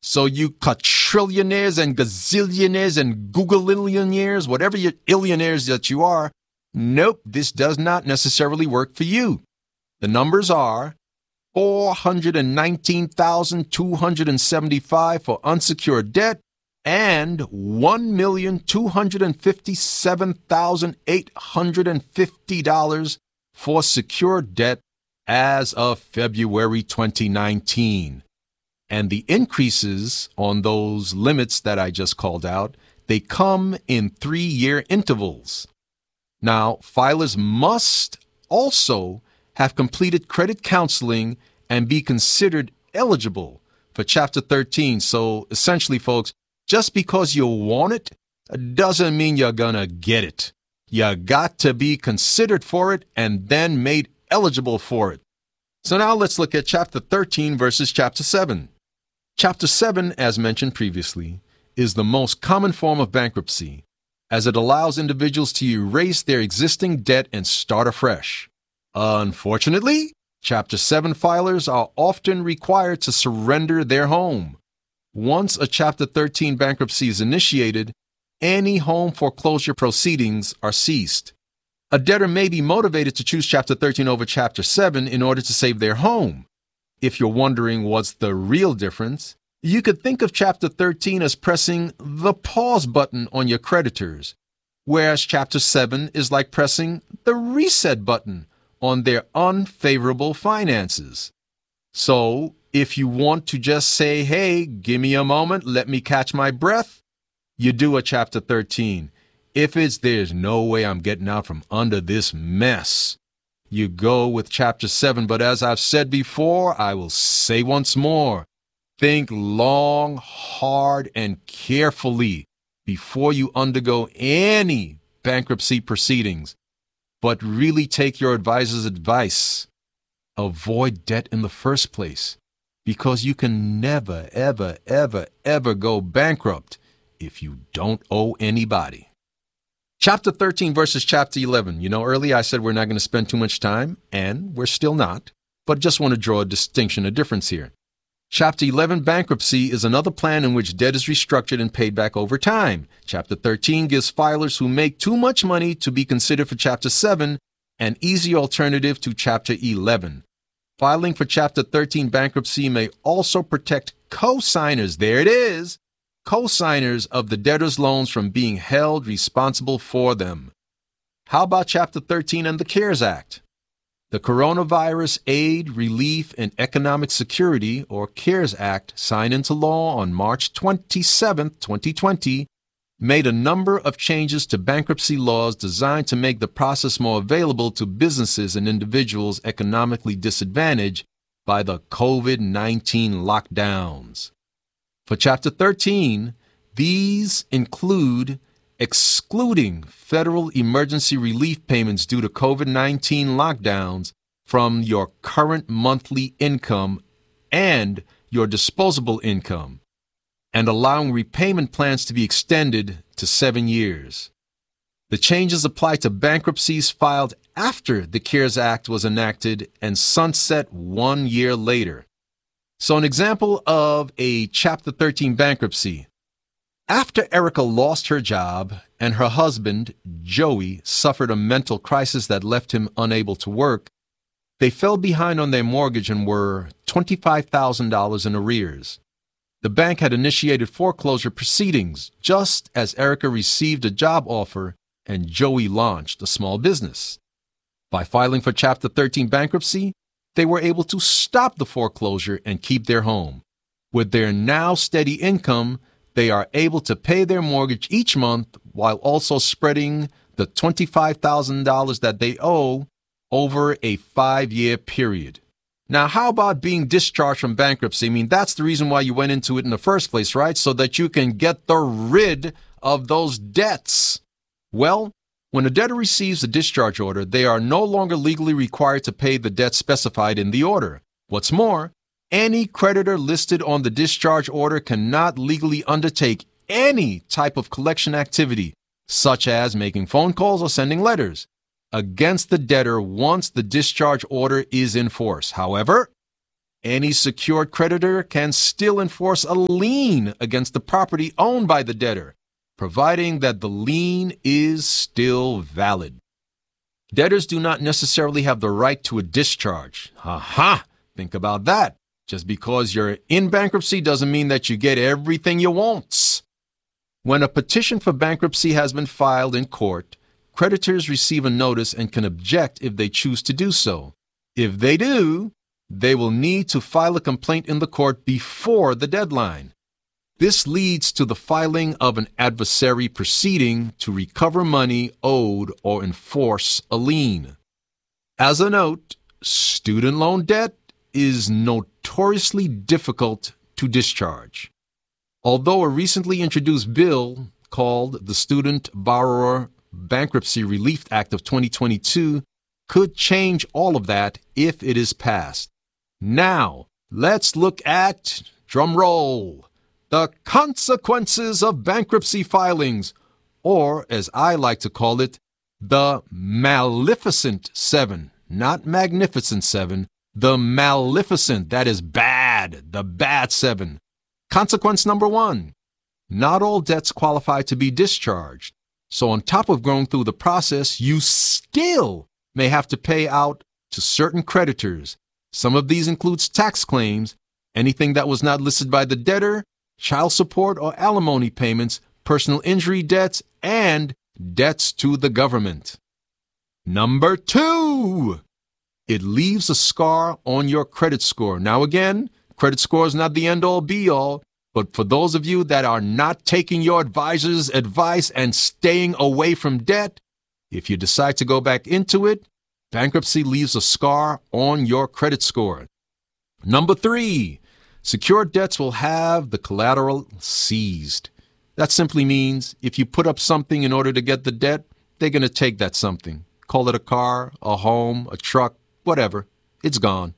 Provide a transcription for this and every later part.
So you quadrillionaires and gazillionaires and Googlillionaires, whatever your illionaires that you are, nope, this does not necessarily work for you. The numbers are 419,275 for unsecured debt and 1,257,850 for secured debt as of February 2019. And the increases on those limits that I just called out, they come in 3-year intervals. Now, filers must also have completed credit counseling and be considered eligible for Chapter 13. So essentially, folks, just because you want it doesn't mean you're gonna get it. You got to be considered for it and then made eligible for it. So now let's look at Chapter 13 versus Chapter 7. Chapter 7, as mentioned previously, is the most common form of bankruptcy, as it allows individuals to erase their existing debt and start afresh. Unfortunately, Chapter 7 filers are often required to surrender their home. Once a Chapter 13 bankruptcy is initiated, any home foreclosure proceedings are ceased. A debtor may be motivated to choose Chapter 13 over Chapter 7 in order to save their home. If you're wondering what's the real difference, you could think of Chapter 13 as pressing the pause button on your creditors, whereas Chapter 7 is like pressing the reset button on their unfavorable finances. So, if you want to just say, hey, give me a moment, let me catch my breath, you do a Chapter 13. If it's there's no way I'm getting out from under this mess, you go with Chapter 7. But as I've said before, I will say once more, think long, hard, and carefully before you undergo any bankruptcy proceedings. But really take your advisor's advice. Avoid debt in the first place, because you can never, ever, ever, ever go bankrupt if you don't owe anybody. Chapter 13 versus Chapter 11. You know, earlier I said we're not going to spend too much time, and we're still not, but just want to draw a distinction, a difference here. Chapter 11 bankruptcy is another plan in which debt is restructured and paid back over time. Chapter 13 gives filers who make too much money to be considered for Chapter 7 an easy alternative to Chapter 11. Filing for Chapter 13 bankruptcy may also protect co-signers. There it is. Co-signers of the debtor's loans from being held responsible for them. How about Chapter 13 and the CARES Act? The Coronavirus Aid, Relief, and Economic Security, or CARES Act, signed into law on March 27, 2020, made a number of changes to bankruptcy laws designed to make the process more available to businesses and individuals economically disadvantaged by the COVID-19 lockdowns. For Chapter 13, these include excluding federal emergency relief payments due to COVID-19 lockdowns from your current monthly income and your disposable income, and allowing repayment plans to be extended to 7 years. The changes apply to bankruptcies filed after the CARES Act was enacted and sunset 1 year later. So an example of a Chapter 13 bankruptcy. After Erica lost her job and her husband, Joey, suffered a mental crisis that left him unable to work, they fell behind on their mortgage and were $25,000 in arrears. The bank had initiated foreclosure proceedings just as Erica received a job offer and Joey launched a small business. By filing for Chapter 13 bankruptcy, they were able to stop the foreclosure and keep their home. With their now steady income, they are able to pay their mortgage each month while also spreading the $25,000 that they owe over a 5-year period. Now, how about being discharged from bankruptcy? I mean, that's the reason why you went into it in the first place, right? So that you can get rid of those debts. Well, when a debtor receives a discharge order, they are no longer legally required to pay the debt specified in the order. What's more, any creditor listed on the discharge order cannot legally undertake any type of collection activity, such as making phone calls or sending letters, against the debtor once the discharge order is in force. However, any secured creditor can still enforce a lien against the property owned by the debtor, providing that the lien is still valid. Debtors do not necessarily have the right to a discharge. Aha! Think about that. Just because you're in bankruptcy doesn't mean that you get everything you want. When a petition for bankruptcy has been filed in court, creditors receive a notice and can object if they choose to do so. If they do, they will need to file a complaint in the court before the deadline. This leads to the filing of an adversary proceeding to recover money owed or enforce a lien. As a note, student loan debt is notoriously difficult to discharge. Although a recently introduced bill called the Student Borrower Bankruptcy Relief Act of 2022 could change all of that if it is passed. Now, let's look at, drum roll, the consequences of bankruptcy filings, or as I like to call it, the Maleficent Seven, not Magnificent Seven, the Maleficent, that is bad, the bad seven. Consequence number 1, not all debts qualify to be discharged. So on top of going through the process, you still may have to pay out to certain creditors. Some of these includes tax claims, anything that was not listed by the debtor, child support or alimony payments, personal injury debts, and debts to the government. Number 2, it leaves a scar on your credit score. Now again, credit score is not the end-all be-all, but for those of you that are not taking your advisor's advice and staying away from debt, if you decide to go back into it, bankruptcy leaves a scar on your credit score. Number 3, secured debts will have the collateral seized. That simply means if you put up something in order to get the debt, they're going to take that something. Call it a car, a home, a truck, whatever. It's gone.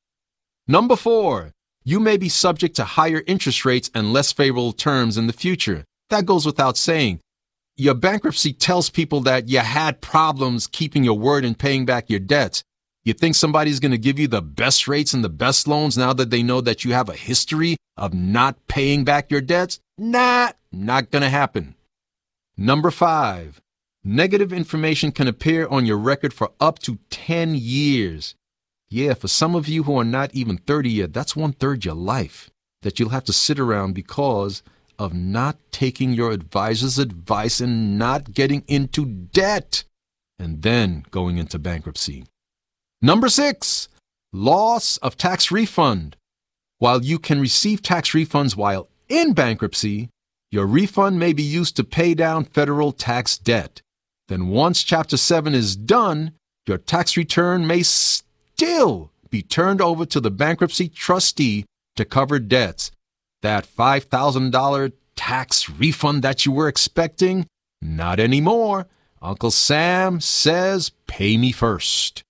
Number 4, you may be subject to higher interest rates and less favorable terms in the future. That goes without saying. Your bankruptcy tells people that you had problems keeping your word and paying back your debts. You think somebody's going to give you the best rates and the best loans now that they know that you have a history of not paying back your debts? Nah, not going to happen. Number 5, negative information can appear on your record for up to 10 years. Yeah, for some of you who are not even 30 yet, that's 1/3 your life that you'll have to sit around because of not taking your advisor's advice and not getting into debt and then going into bankruptcy. Number 6, loss of tax refund. While you can receive tax refunds while in bankruptcy, your refund may be used to pay down federal tax debt. Then once Chapter 7 is done, your tax return may still be turned over to the bankruptcy trustee to cover debts. That $5,000 tax refund that you were expecting? Not anymore. Uncle Sam says, pay me first.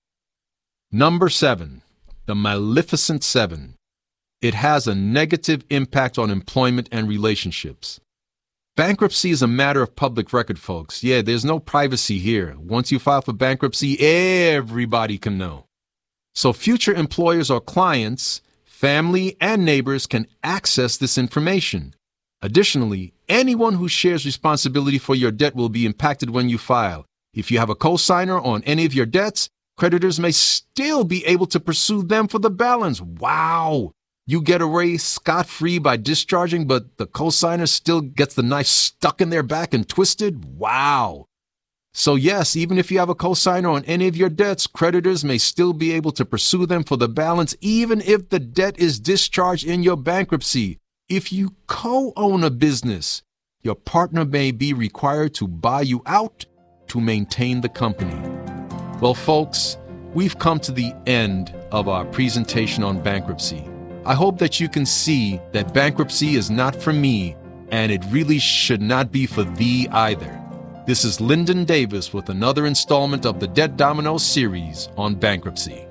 Number 7, the Maleficent Seven. It has a negative impact on employment and relationships. Bankruptcy is a matter of public record, folks. Yeah, there's no privacy here. Once you file for bankruptcy, everybody can know. So future employers or clients, family, and neighbors can access this information. Additionally, anyone who shares responsibility for your debt will be impacted when you file. If you have a co-signer on any of your debts, creditors may still be able to pursue them for the balance. Wow! You get away scot-free by discharging, but the co-signer still gets the knife stuck in their back and twisted? Wow! So yes, even if you have a co-signer on any of your debts, creditors may still be able to pursue them for the balance even if the debt is discharged in your bankruptcy. If you co-own a business, your partner may be required to buy you out to maintain the company. Well, folks, we've come to the end of our presentation on bankruptcy. I hope that you can see that bankruptcy is not for me, and it really should not be for thee either. This is Lyndon Davis with another installment of the Debt Domino series on bankruptcy.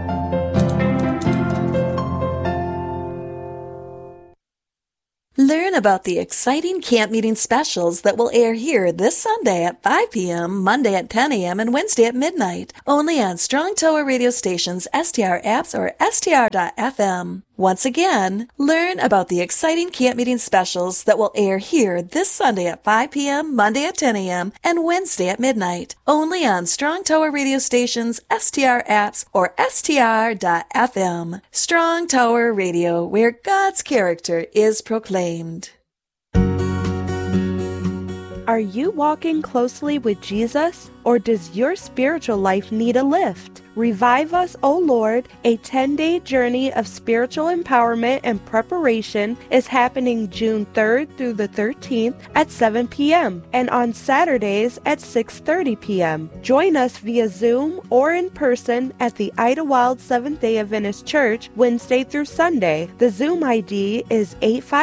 Learn Learn about the exciting camp meeting specials that will air here this Sunday at 5 p.m., Monday at 10 a.m., and Wednesday at midnight, only on Strong Tower radio stations, STR apps, or str.fm. Once again, learn about the exciting camp meeting specials that will air here this Sunday at 5 p.m., Monday at 10 a.m., and Wednesday at midnight, only on Strong Tower radio stations, STR apps, or str.fm. Strong Tower Radio, where God's character is proclaimed. Are you walking closely with Jesus, or does your spiritual life need a lift? Revive Us, O Lord, a 10-day journey of spiritual empowerment and preparation is happening June 3rd through the 13th at 7 p.m. and on Saturdays at 6:30 p.m. Join us via Zoom or in person at the Idlewild Seventh-day Adventist Church Wednesday through Sunday. The Zoom ID is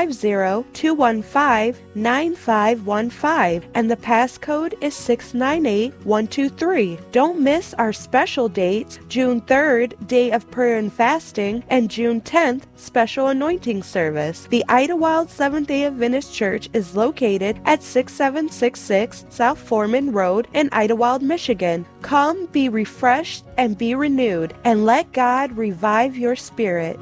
850-215-9515 and the passcode is 698123. Don't miss our special dates, June 3rd, Day of Prayer and Fasting, and June 10th, Special Anointing Service. The Idlewild Seventh-day Adventist Church is located at 6766 South Foreman Road in Idlewild, Michigan. Come, be refreshed and be renewed, and let God revive your spirit.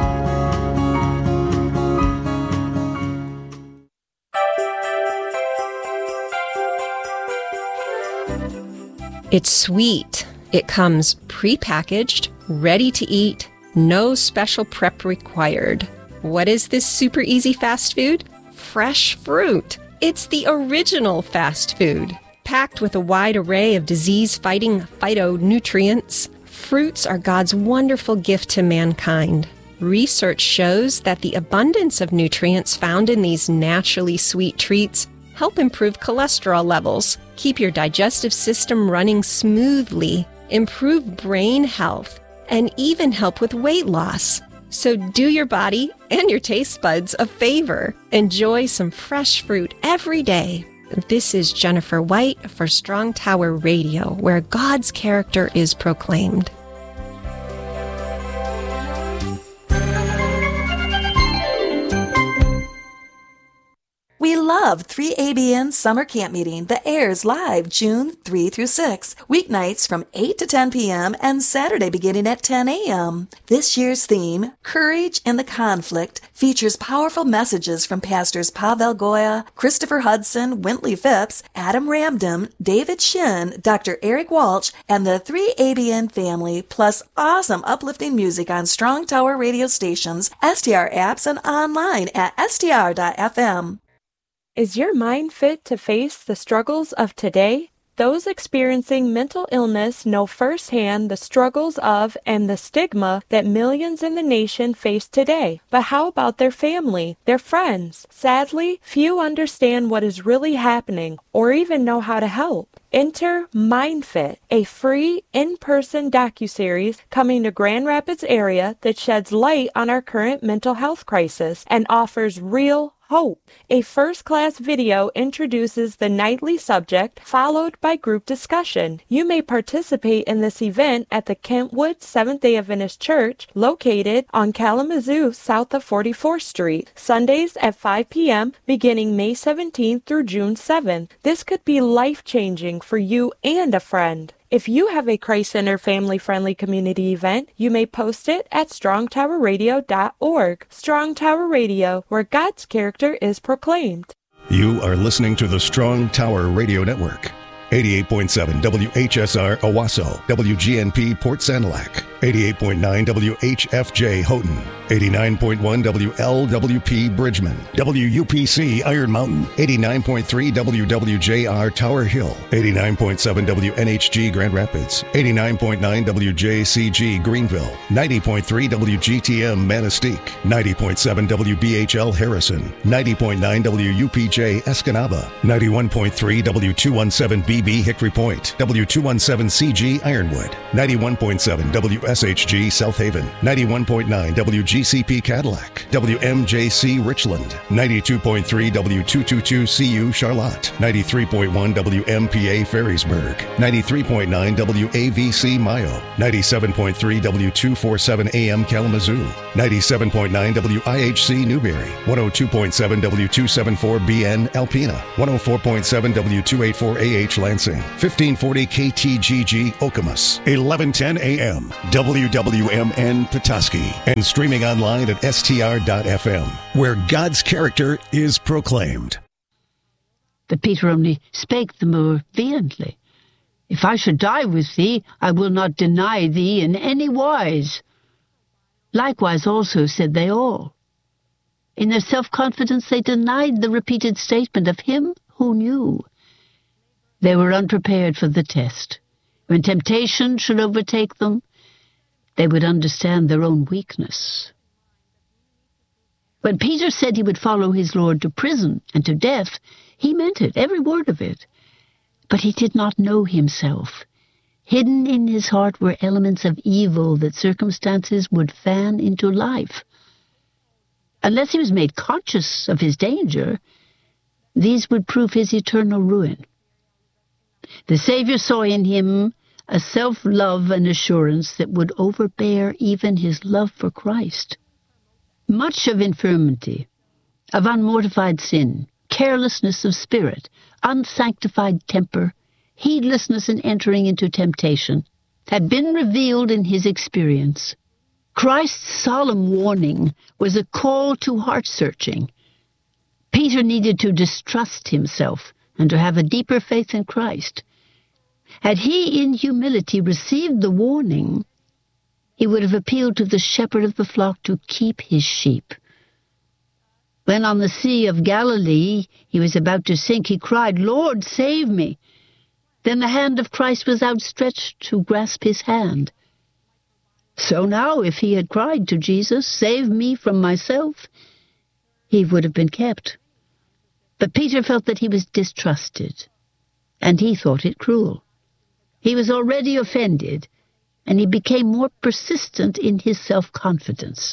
It's sweet. It comes pre-packaged, ready to eat, no special prep required. What is this super easy fast food? Fresh fruit. It's the original fast food. Packed with a wide array of disease-fighting phytonutrients, fruits are God's wonderful gift to mankind. Research shows that the abundance of nutrients found in these naturally sweet treats help improve cholesterol levels, keep your digestive system running smoothly, improve brain health, and even help with weight loss. So do your body and your taste buds a favor. Enjoy some fresh fruit every day. This is Jennifer White for Strong Tower Radio, where God's character is proclaimed. We love 3ABN Summer Camp Meeting that airs live June 3 through 6, weeknights from 8 to 10 p.m. and Saturday beginning at 10 a.m. This year's theme, Courage in the Conflict, features powerful messages from Pastors Pavel Goya, Christopher Hudson, Wintley Phipps, Adam Ramdam, David Shin, Dr. Eric Walsh, and the 3ABN family, plus awesome uplifting music on Strong Tower radio stations, STR apps, and online at str.fm. Is your mind fit to face the struggles of today? Those experiencing mental illness know firsthand the struggles of and the stigma that millions in the nation face today. But how about their family, their friends? Sadly, few understand what is really happening or even know how to help. Enter MindFit, a free in-person docuseries coming to Grand Rapids area that sheds light on our current mental health crisis and offers real hope. A first-class video introduces the nightly subject, followed by group discussion. You may participate in this event at the Kentwood Seventh-day Adventist Church, located on Kalamazoo, south of 44th Street, Sundays at 5 p.m., beginning May 17th through June 7th. This could be life-changing for you and a friend. If you have a Christ Center family-friendly community event, you may post it at strongtowerradio.org. Strong Tower Radio, where God's character is proclaimed. You are listening to the Strong Tower Radio Network. 88.7 WHSR Owasso, WGNP Port Sanilac, 88.9 WHFJ Houghton, 89.1 WLWP Bridgman, WUPC Iron Mountain, 89.3 WWJR Tower Hill, 89.7 WNHG Grand Rapids, 89.9 WJCG Greenville, 90.3 WGTM Manistee, 90.7 WBHL Harrison, 90.9 WUPJ Escanaba, 91.3 W217B WDBB Hickory Point, W217CG Ironwood, 91.7 WSHG South Haven, 91.9 WGCP Cadillac, WMJC Richland, 92.3 W222CU Charlotte, 93.1 WMPA Ferrysburg, 93.9 WAVC Mayo, 97.3 W247 AM Kalamazoo, 97.9 WIHC Newberry, 102.7 W274BN Alpena, 104.7 W284AH Lansing, 1540 KTGG Okemos, 1110 AM WWMN Petoskey, and streaming online at str.fm, where God's character is proclaimed. But Peter only spake the more vehemently. If I should die with thee, I will not deny thee in any wise. Likewise also said they all. In their self-confidence they denied the repeated statement of him who knew. They were unprepared for the test. When temptation should overtake them, they would understand their own weakness. When Peter said he would follow his Lord to prison and to death, he meant it, every word of it. But he did not know himself. Hidden in his heart were elements of evil that circumstances would fan into life. Unless he was made conscious of his danger, these would prove his eternal ruin. The Savior saw in him a self-love and assurance that would overbear even his love for Christ. Much of infirmity, of unmortified sin, carelessness of spirit, unsanctified temper, heedlessness in entering into temptation, had been revealed in his experience. Christ's solemn warning was a call to heart-searching. Peter needed to distrust himself and to have a deeper faith in Christ. Had he in humility received the warning, he would have appealed to the shepherd of the flock to keep his sheep. When on the Sea of Galilee he was about to sink, he cried, "Lord, save me!" Then the hand of Christ was outstretched to grasp his hand. So now, if he had cried to Jesus, "Save me from myself," he would have been kept. But Peter felt that he was distrusted, and he thought it cruel. He was already offended, and he became more persistent in his self-confidence.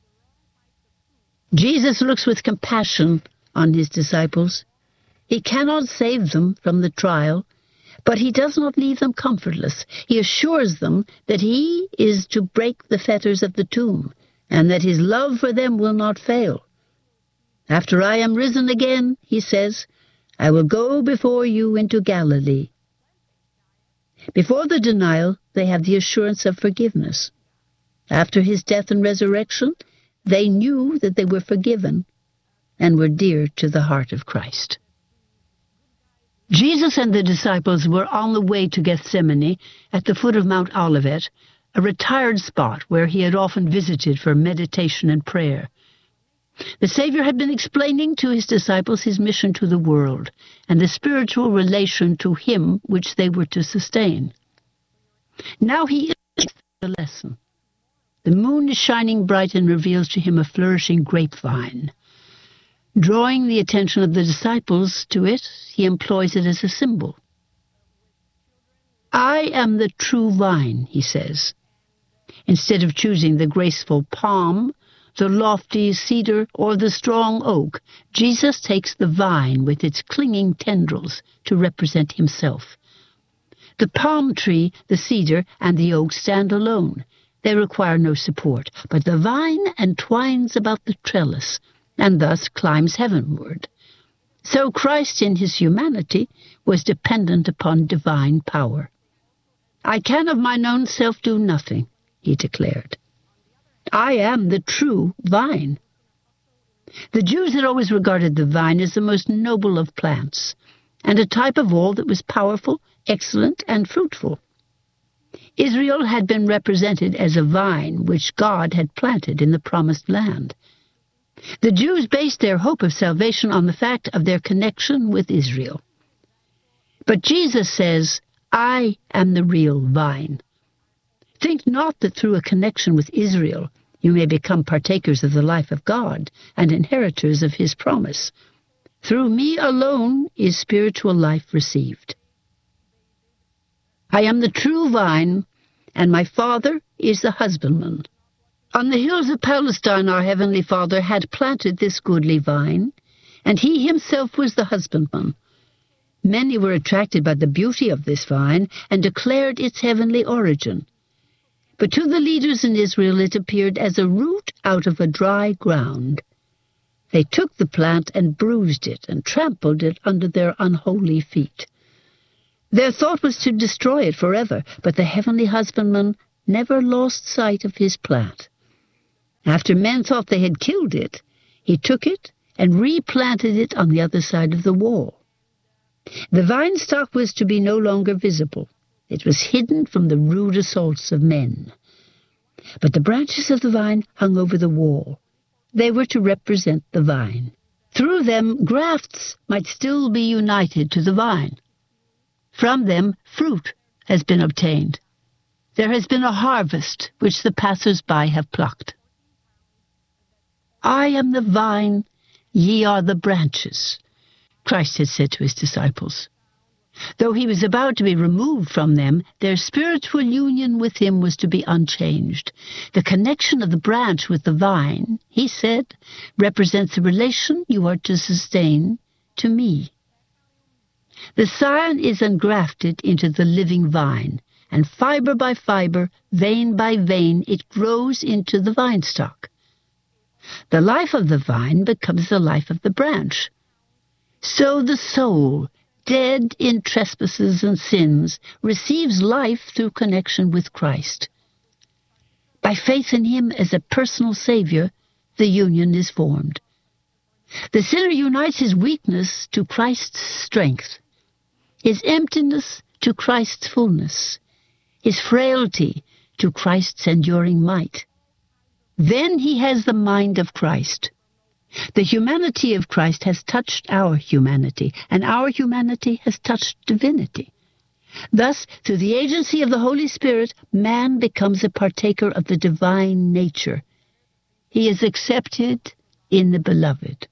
Jesus looks with compassion on his disciples. He cannot save them from the trial, but he does not leave them comfortless. He assures them that he is to break the fetters of the tomb, and that his love for them will not fail. "After I am risen again," he says, "I will go before you into Galilee." Before the denial, they have the assurance of forgiveness. After his death and resurrection, they knew that they were forgiven and were dear to the heart of Christ. Jesus and the disciples were on the way to Gethsemane at the foot of Mount Olivet, a retired spot where he had often visited for meditation and prayer. The Savior had been explaining to his disciples his mission to the world and the spiritual relation to him which they were to sustain. Now he is the lesson. The moon is shining bright and reveals to him a flourishing grapevine. Drawing the attention of the disciples to it, he employs it as a symbol. "I am the true vine," he says. Instead of choosing the graceful palm, the lofty cedar, or the strong oak, Jesus takes the vine with its clinging tendrils to represent himself. The palm tree, the cedar, and the oak stand alone. They require no support, but the vine entwines about the trellis, and thus climbs heavenward. So Christ in his humanity was dependent upon divine power. "I can of mine own self do nothing," he declared. "I am the true vine." The Jews had always regarded the vine as the most noble of plants, and a type of all that was powerful, excellent, and fruitful. Israel had been represented as a vine which God had planted in the promised land. The Jews based their hope of salvation on the fact of their connection with Israel. But Jesus says, "I am the real vine." Think not that through a connection with Israel you may become partakers of the life of God and inheritors of his promise. Through me alone is spiritual life received. I am the true vine, and my Father is the husbandman. On the hills of Palestine our heavenly Father had planted this goodly vine, and he himself was the husbandman. Many were attracted by the beauty of this vine and declared its heavenly origin. But to the leaders in Israel it appeared as a root out of a dry ground. They took the plant and bruised it and trampled it under their unholy feet. Their thought was to destroy it forever, but the heavenly husbandman never lost sight of his plant. After men thought they had killed it, he took it and replanted it on the other side of the wall. The vine stock was to be no longer visible. It was hidden from the rude assaults of men. But the branches of the vine hung over the wall. They were to represent the vine. Through them, grafts might still be united to the vine. From them, fruit has been obtained. There has been a harvest which the passers-by have plucked. I am the vine, ye are the branches, Christ had said to his disciples. Though he was about to be removed from them, their spiritual union with him was to be unchanged. The connection of the branch with the vine, he said, represents the relation you are to sustain to me. The scion is engrafted into the living vine, and fiber by fiber, vein by vein, it grows into the vine stock. The life of the vine becomes the life of the branch. So the soul, dead in trespasses and sins, receives life through connection with Christ. By faith in him as a personal Savior, the union is formed. The sinner unites his weakness to Christ's strength, his emptiness to Christ's fullness, his frailty to Christ's enduring might. Then he has the mind of Christ. The humanity of Christ has touched our humanity, and our humanity has touched divinity. Thus, through the agency of the Holy Spirit, man becomes a partaker of the divine nature. He is accepted in the Beloved.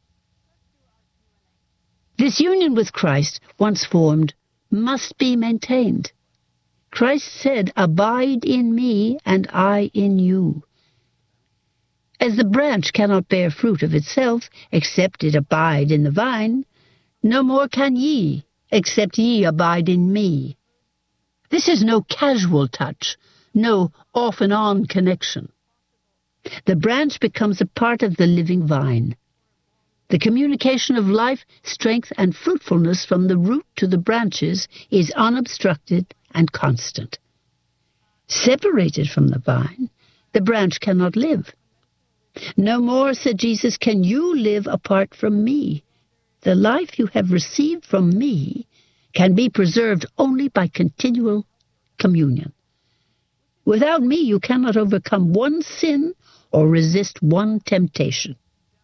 This union with Christ, once formed, must be maintained. Christ said, "Abide in me, and I in you." As the branch cannot bear fruit of itself, except it abide in the vine, no more can ye, except ye abide in me. This is no casual touch, no off-and-on connection. The branch becomes a part of the living vine. The communication of life, strength, and fruitfulness from the root to the branches is unobstructed and constant. Separated from the vine, the branch cannot live. No more, said Jesus, can you live apart from me. The life you have received from me can be preserved only by continual communion. Without me, you cannot overcome one sin or resist one temptation.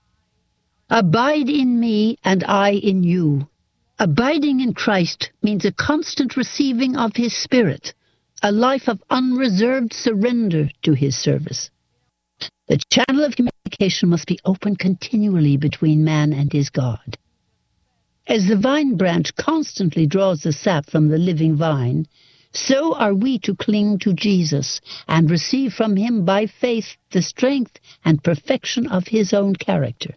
Abide in me, and I in you. Abiding in Christ means a constant receiving of his Spirit, a life of unreserved surrender to his service. The channel of communication must be open continually between man and his God. As the vine branch constantly draws the sap from the living vine, so are we to cling to Jesus and receive from him by faith the strength and perfection of his own character.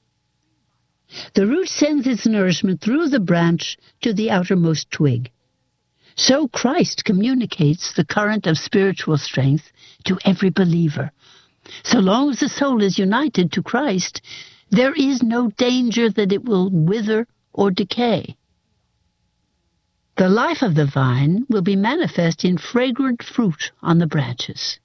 The root sends its nourishment through the branch to the outermost twig. So Christ communicates the current of spiritual strength to every believer. So long as the soul is united to Christ, there is no danger that it will wither or decay. The life of the vine will be manifest in fragrant fruit on the branches.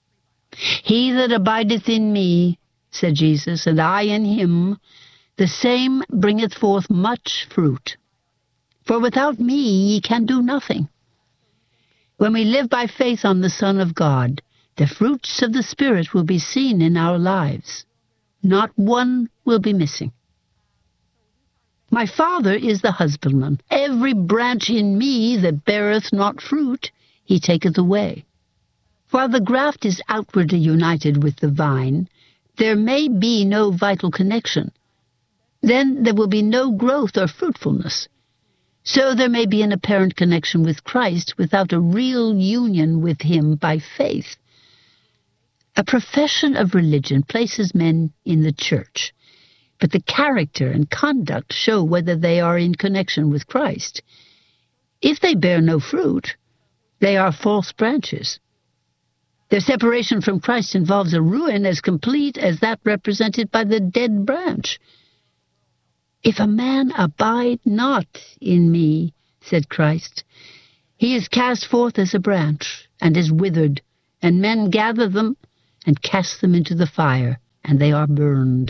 He that abideth in me, said Jesus, and I in him, the same bringeth forth much fruit. For without me ye can do nothing. When we live by faith on the Son of God, the fruits of the Spirit will be seen in our lives. Not one will be missing. My Father is the husbandman. Every branch in me that beareth not fruit, he taketh away. While the graft is outwardly united with the vine, there may be no vital connection. Then there will be no growth or fruitfulness. So there may be an apparent connection with Christ without a real union with him by faith. A profession of religion places men in the church, but the character and conduct show whether they are in connection with Christ. If they bear no fruit, they are false branches. Their separation from Christ involves a ruin as complete as that represented by the dead branch. If a man abide not in me, said Christ, he is cast forth as a branch and is withered, and men gather them and cast them into the fire, and they are burned.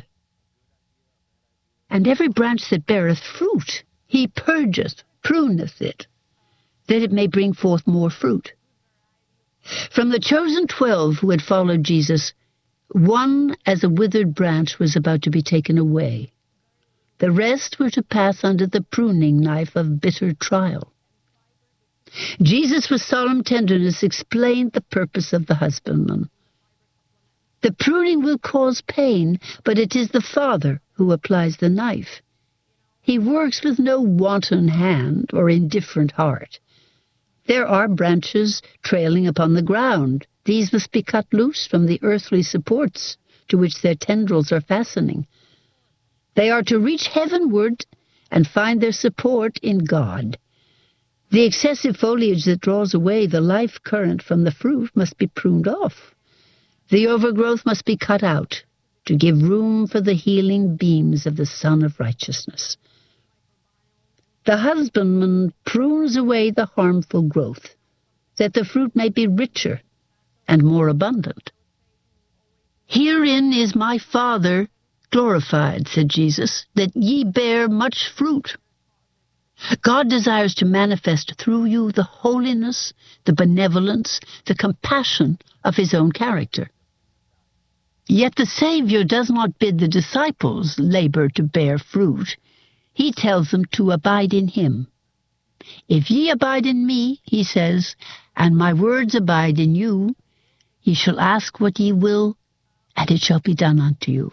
And every branch that beareth fruit, he purgeth, pruneth it, that it may bring forth more fruit. From the chosen 12 who had followed Jesus, one as a withered branch was about to be taken away. The rest were to pass under the pruning knife of bitter trial. Jesus, with solemn tenderness, explained the purpose of the husbandman. The pruning will cause pain, but it is the Father who applies the knife. He works with no wanton hand or indifferent heart. There are branches trailing upon the ground. These must be cut loose from the earthly supports to which their tendrils are fastening. They are to reach heavenward and find their support in God. The excessive foliage that draws away the life current from the fruit must be pruned off. The overgrowth must be cut out to give room for the healing beams of the Sun of Righteousness. The husbandman prunes away the harmful growth, that the fruit may be richer and more abundant. Herein is my Father glorified, said Jesus, that ye bear much fruit. God desires to manifest through you the holiness, the benevolence, the compassion of his own character. Yet the Savior does not bid the disciples labor to bear fruit. He tells them to abide in him. If ye abide in me, he says, and my words abide in you, ye shall ask what ye will, and it shall be done unto you.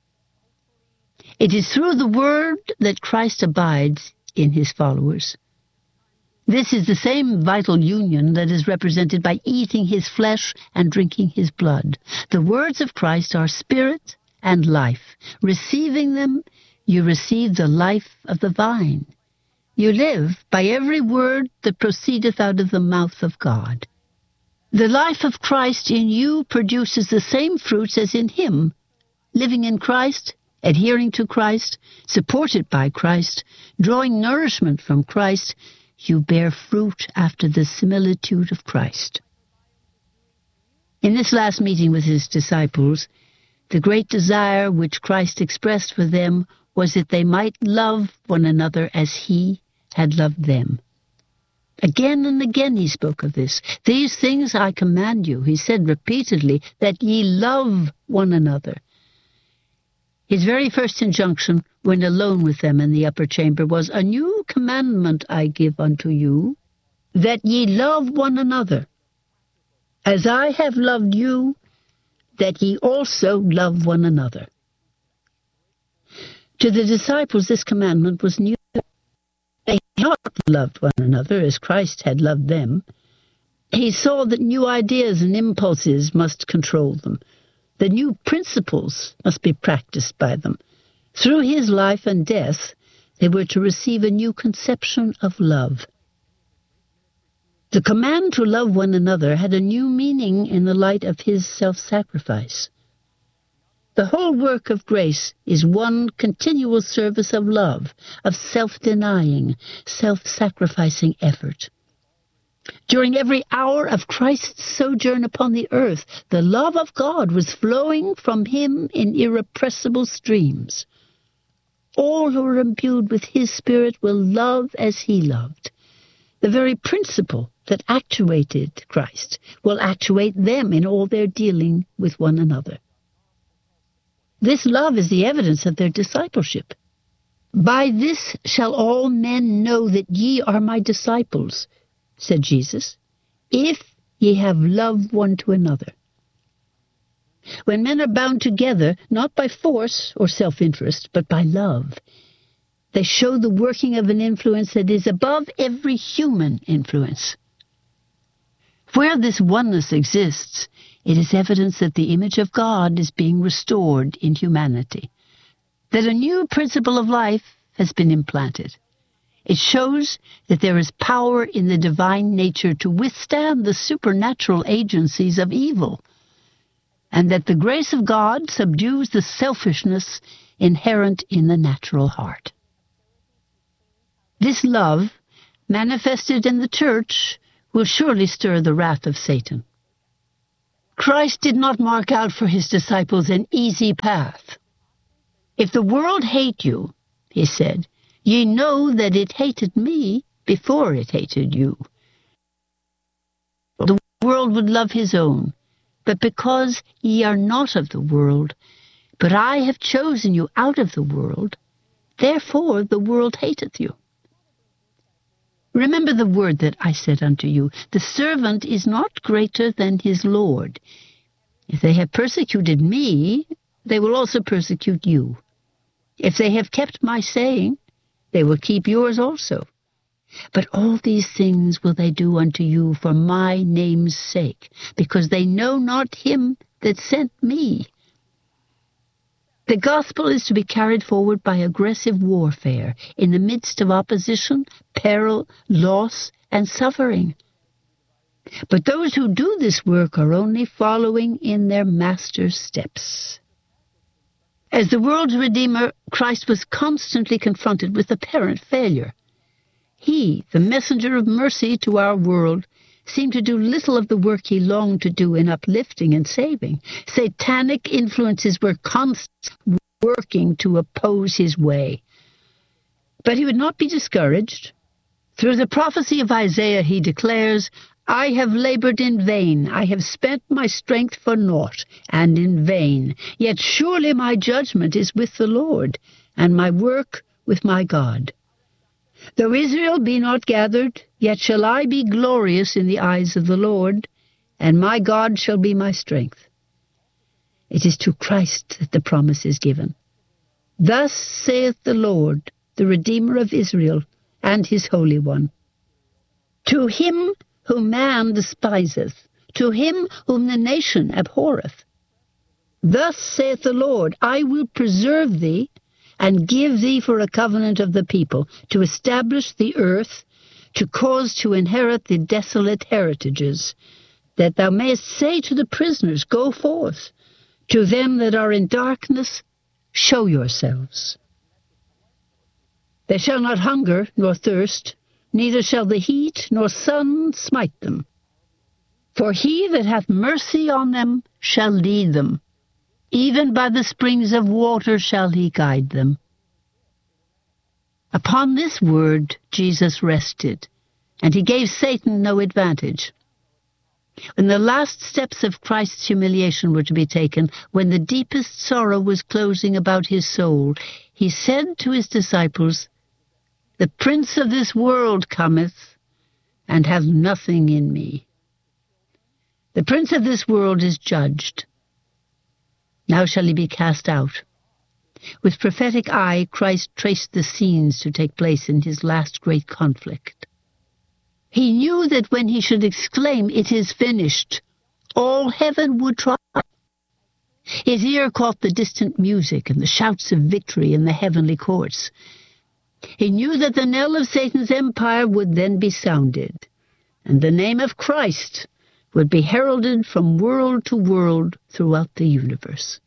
It is through the word that Christ abides in his followers. This is the same vital union that is represented by eating his flesh and drinking his blood. The words of Christ are spirit and life. Receiving them, you receive the life of the vine. You live by every word that proceedeth out of the mouth of God. The life of Christ in you produces the same fruits as in him. Living in Christ, adhering to Christ, supported by Christ, drawing nourishment from Christ, you bear fruit after the similitude of Christ. In this last meeting with his disciples, the great desire which Christ expressed for them was that they might love one another as he had loved them. Again and again he spoke of this. These things I command you, he said repeatedly, that ye love one another. His very first injunction, when alone with them in the upper chamber, was, A new commandment I give unto you, that ye love one another. As I have loved you, that ye also love one another. To the disciples this commandment was new. They had not loved one another as Christ had loved them. He saw that new ideas and impulses must control them. The new principles must be practiced by them. Through his life and death, they were to receive a new conception of love. The command to love one another had a new meaning in the light of his self-sacrifice. The whole work of grace is one continual service of love, of self-denying, self-sacrificing effort. During every hour of Christ's sojourn upon the earth, the love of God was flowing from him in irrepressible streams. All who are imbued with his Spirit will love as he loved. The very principle that actuated Christ will actuate them in all their dealing with one another. This love is the evidence of their discipleship. By this shall all men know that ye are my disciples, said Jesus, if ye have love one to another. When men are bound together, not by force or self-interest, but by love, They show the working of an influence that is above every human influence. Where this oneness exists, it is evidence that the image of God is being restored in humanity, that a new principle of life has been implanted. It shows that there is power in the divine nature to withstand the supernatural agencies of evil, and that the grace of God subdues the selfishness inherent in the natural heart. This love, manifested in the church, will surely stir the wrath of Satan. Christ did not mark out for his disciples an easy path. If the world hate you, he said, ye know that it hated me before it hated you. The world would love his own, but because ye are not of the world, but I have chosen you out of the world, therefore the world hateth you. Remember the word that I said unto you, the servant is not greater than his Lord. If they have persecuted me, they will also persecute you. If they have kept my saying, they will keep yours also. But all these things will they do unto you for my name's sake, because they know not him that sent me. The gospel is to be carried forward by aggressive warfare in the midst of opposition, peril, loss, and suffering. But those who do this work are only following in their master's steps. As the world's Redeemer, Christ was constantly confronted with apparent failure. He, the messenger of mercy to our world, seemed to do little of the work he longed to do in uplifting and saving. Satanic influences were constantly working to oppose his way. But he would not be discouraged. Through the prophecy of Isaiah he declares, I have labored in vain, I have spent my strength for naught, and in vain. Yet surely my judgment is with the Lord, and my work with my God. Though Israel be not gathered, yet shall I be glorious in the eyes of the Lord, and my God shall be my strength. It is to Christ that the promise is given. Thus saith the Lord, the Redeemer of Israel, and his Holy One. To him whom man despiseth, to him whom the nation abhorreth. Thus saith the Lord, I will preserve thee, and give thee for a covenant of the people, to establish the earth, to cause to inherit the desolate heritages, that thou mayest say to the prisoners, Go forth, to them that are in darkness, show yourselves. They shall not hunger nor thirst, neither shall the heat nor sun smite them. For he that hath mercy on them shall lead them, even by the springs of water shall he guide them. Upon this word Jesus rested, and he gave Satan no advantage. When the last steps of Christ's humiliation were to be taken, when the deepest sorrow was closing about his soul, he said to his disciples, The prince of this world cometh, and hath nothing in me. The prince of this world is judged. Now shall he be cast out. With prophetic eye, Christ traced the scenes to take place in his last great conflict. He knew that when he should exclaim, It is finished, all heaven would tremble. His ear caught the distant music and the shouts of victory in the heavenly courts. He knew that the knell of Satan's empire would then be sounded, and the name of Christ would be heralded from world to world throughout the universe.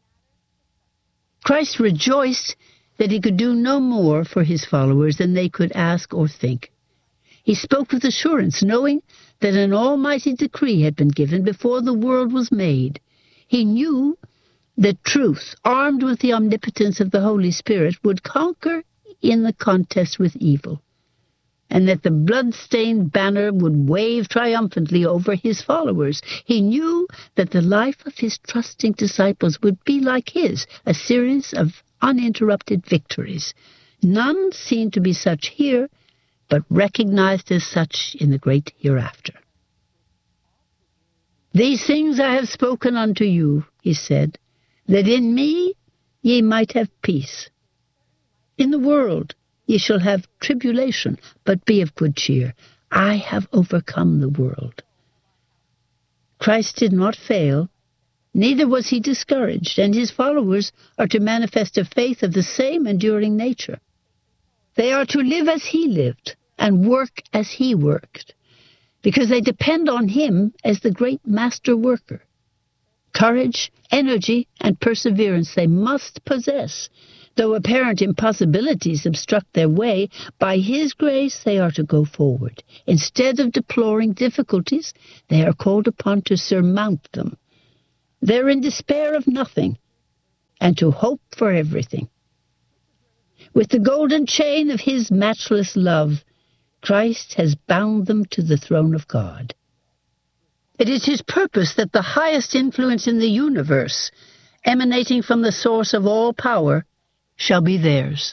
Christ rejoiced that he could do no more for his followers than they could ask or think. He spoke with assurance, knowing that an almighty decree had been given before the world was made. He knew that truth, armed with the omnipotence of the Holy Spirit, would conquer in the contest with evil, and that the blood-stained banner would wave triumphantly over his followers. He knew that the life of his trusting disciples would be like his, a series of uninterrupted victories, none seen to be such here, but recognized as such in the great hereafter. These things I have spoken unto you, he said, that in me ye might have peace. In the world ye shall have tribulation, but be of good cheer. I have overcome the world. Christ did not fail, neither was he discouraged, and his followers are to manifest a faith of the same enduring nature. They are to live as he lived and work as he worked, because they depend on him as the great master worker. Courage, energy, and perseverance they must possess. Though apparent impossibilities obstruct their way, by his grace they are to go forward. Instead of deploring difficulties, they are called upon to surmount them. They're in despair of nothing, and to hope for everything. With the golden chain of his matchless love, Christ has bound them to the throne of God. It is his purpose that the highest influence in the universe, emanating from the source of all power, shall be theirs.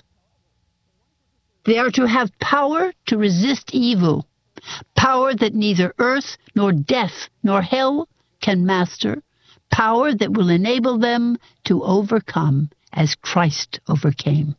They are to have power to resist evil, power that neither earth nor death nor hell can master, power that will enable them to overcome as Christ overcame.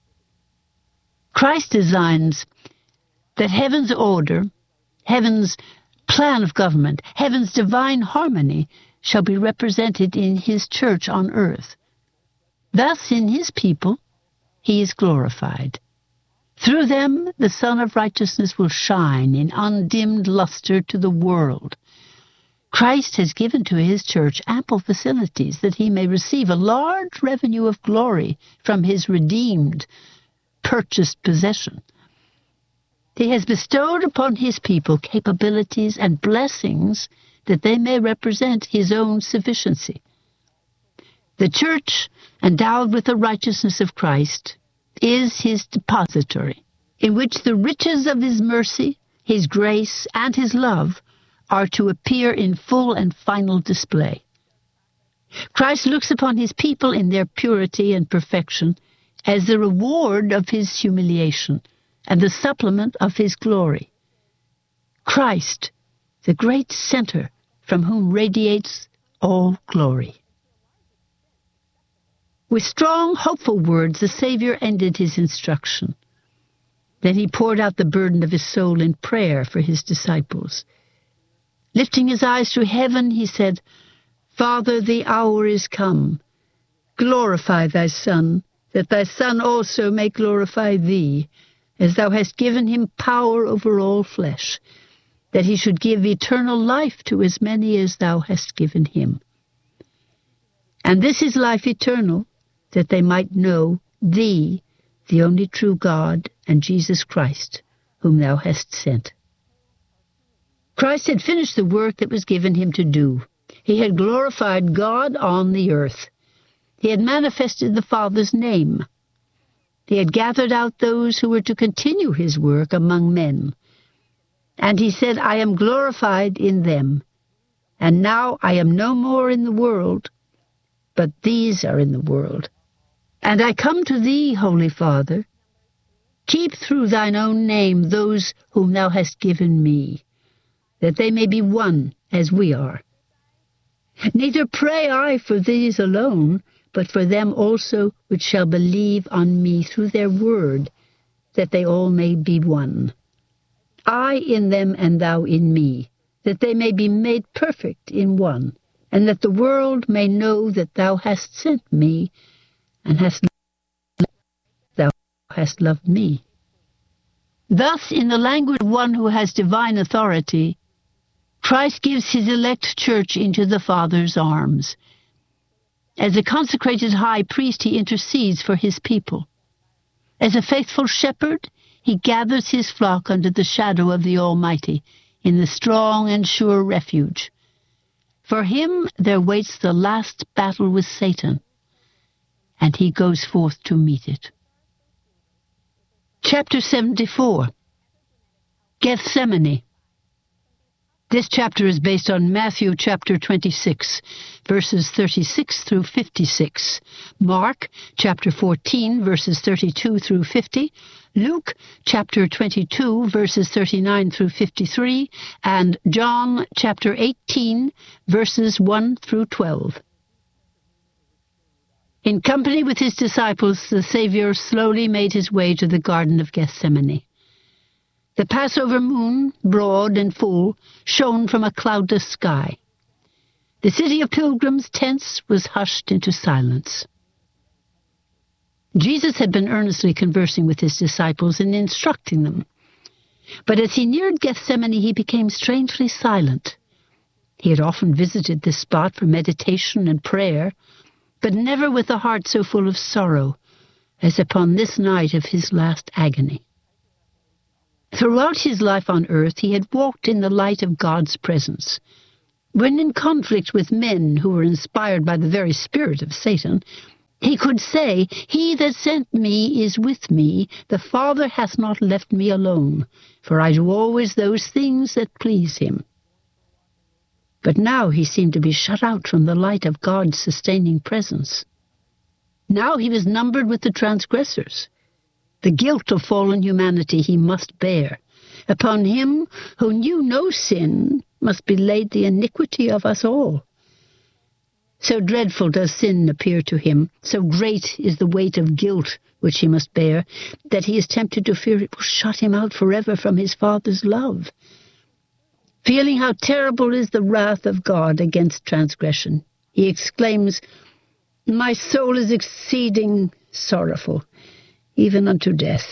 Christ designs that heaven's order, heaven's plan of government, heaven's divine harmony shall be represented in his church on earth. Thus, in his people, he is glorified. Through them, the Sun of Righteousness will shine in undimmed luster to the world. Christ has given to his church ample facilities that he may receive a large revenue of glory from his redeemed, purchased possession. He has bestowed upon his people capabilities and blessings that they may represent his own sufficiency. The church, endowed with the righteousness of Christ, is his depository, in which the riches of his mercy, his grace, and his love are to appear in full and final display. Christ looks upon his people in their purity and perfection as the reward of his humiliation and the supplement of his glory. Christ, the great center from whom radiates all glory. With strong, hopeful words, the Savior ended his instruction. Then he poured out the burden of his soul in prayer for his disciples. Lifting his eyes to heaven, he said, Father, the hour is come. Glorify thy Son, that thy Son also may glorify thee, as thou hast given him power over all flesh, that he should give eternal life to as many as thou hast given him. And this is life eternal, that they might know thee, the only true God, and Jesus Christ, whom thou hast sent. Christ had finished the work that was given him to do. He had glorified God on the earth. He had manifested the Father's name. He had gathered out those who were to continue his work among men. And he said, I am glorified in them. And now I am no more in the world, but these are in the world. And I come to thee, Holy Father. Keep through thine own name those whom thou hast given me, that they may be one as we are. Neither pray I for these alone, but for them also which shall believe on me through their word, that they all may be one. I in them and thou in me, that they may be made perfect in one, and that the world may know that thou hast sent me, and thou hast loved me. Thus, in the language of one who has divine authority, Christ gives his elect church into the Father's arms. As a consecrated high priest, he intercedes for his people. As a faithful shepherd, he gathers his flock under the shadow of the Almighty, in the strong and sure refuge. For him there waits the last battle with Satan, and he goes forth to meet it. Chapter 74, Gethsemane. This chapter is based on Matthew chapter 26, verses 36 through 56, Mark chapter 14, verses 32 through 50, Luke chapter 22, verses 39 through 53, and John chapter 18, verses 1 through 12. In company with his disciples, the Savior slowly made his way to the Garden of Gethsemane. The Passover moon, broad and full, shone from a cloudless sky. The city of pilgrims, tense, was hushed into silence. Jesus had been earnestly conversing with his disciples and instructing them. But as he neared Gethsemane, he became strangely silent. He had often visited this spot for meditation and prayer, but never with a heart so full of sorrow as upon this night of his last agony. Throughout his life on earth, he had walked in the light of God's presence. When in conflict with men who were inspired by the very spirit of Satan, he could say, "He that sent me is with me. The Father hath not left me alone, for I do always those things that please him." But now he seemed to be shut out from the light of God's sustaining presence. Now he was numbered with the transgressors. The guilt of fallen humanity he must bear. Upon him who knew no sin must be laid the iniquity of us all. So dreadful does sin appear to him, so great is the weight of guilt which he must bear, that he is tempted to fear it will shut him out forever from his Father's love. Feeling how terrible is the wrath of God against transgression, he exclaims, "My soul is exceeding sorrowful, even unto death."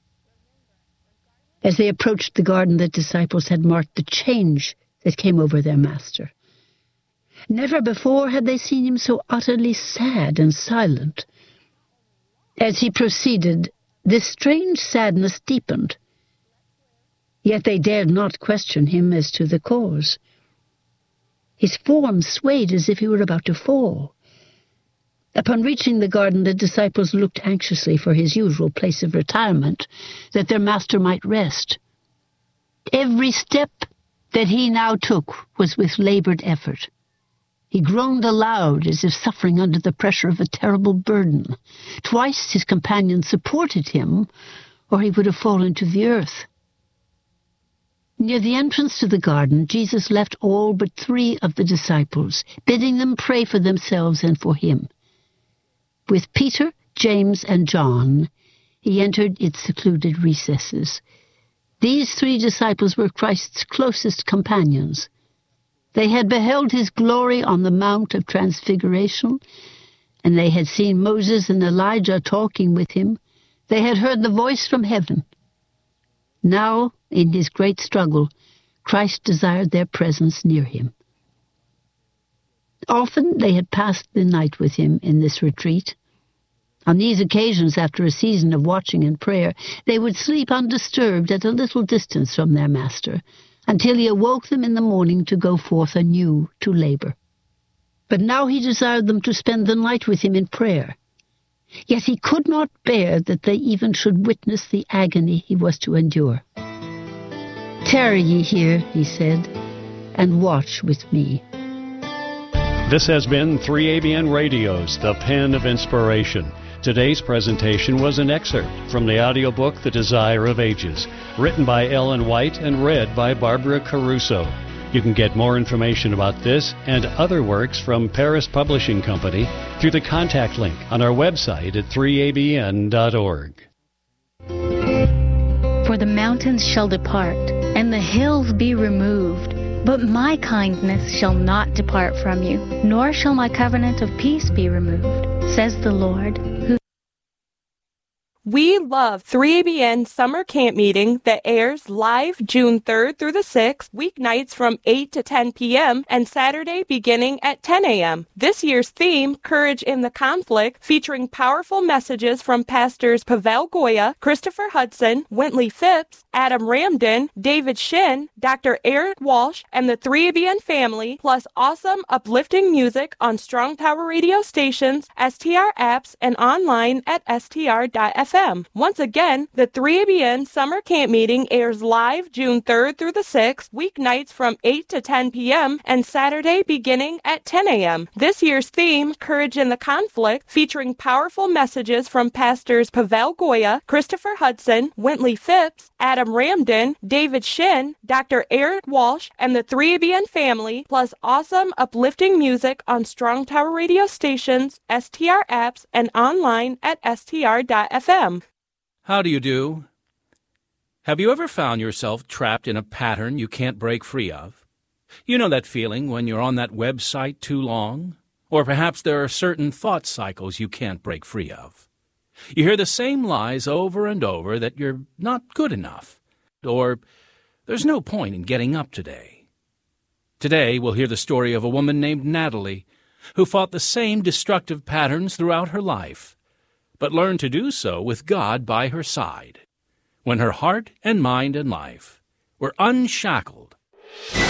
As they approached the garden, the disciples had marked the change that came over their master. Never before had they seen him so utterly sad and silent. As he proceeded, this strange sadness deepened. Yet they dared not question him as to the cause. His form swayed as if he were about to fall. Upon reaching the garden, the disciples looked anxiously for his usual place of retirement, that their master might rest. Every step that he now took was with labored effort. He groaned aloud as if suffering under the pressure of a terrible burden. Twice his companions supported him, or he would have fallen to the earth. Near the entrance to the garden, Jesus left all but 3 of the disciples, bidding them pray for themselves and for him. With Peter, James, and John, he entered its secluded recesses. These 3 disciples were Christ's closest companions. They had beheld his glory on the Mount of Transfiguration, and they had seen Moses and Elijah talking with him. They had heard the voice from heaven. Now, in his great struggle, Christ desired their presence near him. Often they had passed the night with him in this retreat. On these occasions, after a season of watching and prayer, they would sleep undisturbed at a little distance from their master, until he awoke them in the morning to go forth anew to labor. But now he desired them to spend the night with him in prayer. Yet he could not bear that they even should witness the agony he was to endure. "Tarry ye here," he said, "and watch with me." This has been 3ABN Radio's The Pen of Inspiration. Today's presentation was an excerpt from the audiobook The Desire of Ages, written by Ellen White and read by Barbara Caruso. You can get more information about this and other works from Paris Publishing Company through the contact link on our website at 3abn.org. For the mountains shall depart, and the hills be removed, but my kindness shall not depart from you, nor shall my covenant of peace be removed, says the Lord, who... We love 3ABN Summer Camp Meeting that airs live June 3rd through the 6th, weeknights from 8 to 10 p.m. and Saturday beginning at 10 a.m. This year's theme, Courage in the Conflict, featuring powerful messages from pastors Pavel Goya, Christopher Hudson, Wintley Phipps, Adam Ramden, David Shin, Dr. Eric Walsh, and the 3ABN family, plus awesome uplifting music on Strong Tower radio stations, STR apps, and online at str.fm. 3abn.fm. Once again, the 3ABN Summer Camp Meeting airs live June 3rd through the 6th, weeknights from 8 to 10 p.m. and Saturday beginning at 10 a.m. This year's theme, Courage in the Conflict, featuring powerful messages from pastors Pavel Goya, Christopher Hudson, Wintley Phipps, Adam Ramden, David Shin, Dr. Eric Walsh, and the 3ABN family, plus awesome uplifting music on Strong Tower radio stations, STR apps, and online at str.fm. How do you do? Have you ever found yourself trapped in a pattern you can't break free of? You know that feeling when you're on that website too long? Or perhaps there are certain thought cycles you can't break free of. You hear the same lies over and over that you're not good enough, or there's no point in getting up today. Today we'll hear the story of a woman named Natalie who fought the same destructive patterns throughout her life, but learned to do so with God by her side, when her heart and mind and life were unshackled.